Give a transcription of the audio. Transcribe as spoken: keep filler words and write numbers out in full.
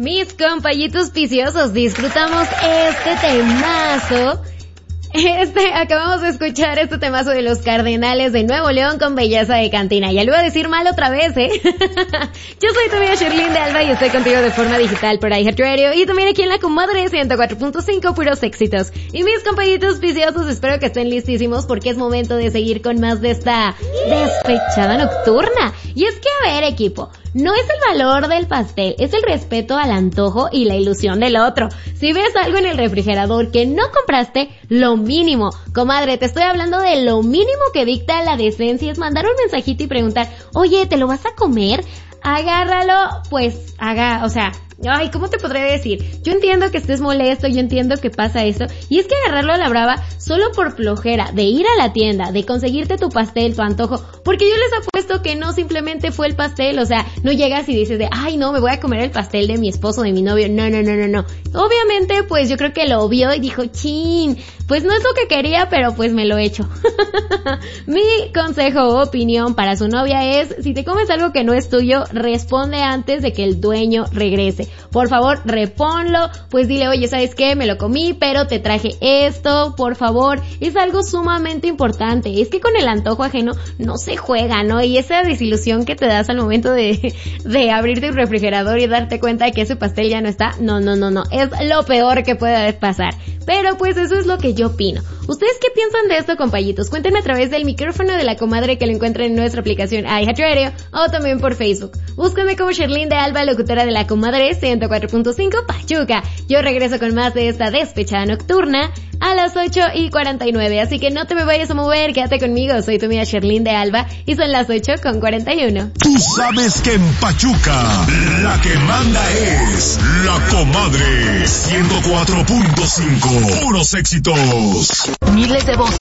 Mis compañitos viciosos, disfrutamos este temazo. Este, acabamos de escuchar este temazo de los Cardenales de Nuevo León con Belleza de Cantina. Ya lo iba a decir mal otra vez, ¿eh? Yo soy tu amiga Sherlyn de Alba y estoy contigo de forma digital por iHeartRadio y también aquí en la Comadre ciento cuatro punto cinco, puros éxitos. Y mis compañitos viciosos, espero que estén listísimos porque es momento de seguir con más de esta despechada nocturna. Y es que, a ver, equipo, no es el valor del pastel, es el respeto al antojo y la ilusión del otro. Si ves algo en el refrigerador que no compraste, lo mínimo, comadre, te estoy hablando de lo mínimo que dicta la decencia es mandar un mensajito y preguntar, oye, ¿te lo vas a comer? Agárralo, pues, haga, o sea, ay, ¿cómo te podré decir? Yo entiendo que estés molesto, yo entiendo que pasa eso, y es que agarrarlo a la brava solo por flojera, de ir a la tienda, de conseguirte tu pastel, tu antojo, porque yo les apuesto que no simplemente fue el pastel, o sea, no llegas y dices de, ay no, me voy a comer el pastel de mi esposo, de mi novio, no, no, no, no, no. Obviamente, pues yo creo que lo vio y dijo, chin, pues no es lo que quería, pero pues me lo he hecho. Mi consejo o opinión para su novia es, si te comes algo que no es tuyo, responde antes de que el dueño regrese. Por favor, reponlo, pues dile, oye, ¿sabes qué? Me lo comí, pero te traje esto, por favor. Es algo sumamente importante. Es que con el antojo ajeno no se juega, ¿no? Y esa desilusión que te das al momento de, de abrirte el refrigerador y darte cuenta de que ese pastel ya no está, no, no, no, no. Es lo peor que puede pasar. Pero pues eso es lo que yo opino. ¿Ustedes qué piensan de esto, compañitos? Cuéntenme a través del micrófono de la comadre que lo encuentren en nuestra aplicación iHeartRadio o también por Facebook. Búsquenme como Sherlyn de Alba, locutora de la comadre ciento cuatro punto cinco Pachuca. Yo regreso con más de esta despechada nocturna a las ocho y cuarenta y nueve, así que no te me vayas a mover, quédate conmigo, soy tu amiga Sherlyn de Alba y son las ocho con cuarenta y uno. Tú sabes que en Pachuca la que manda es la comadre ciento cuatro punto cinco, puros éxitos. Miles de voces